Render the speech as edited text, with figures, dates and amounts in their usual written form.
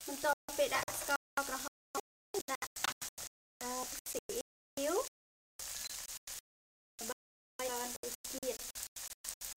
បន្ទាប់ពីដាក់ស្ករក្រហមដាក់ស៊ីអ៊ីវ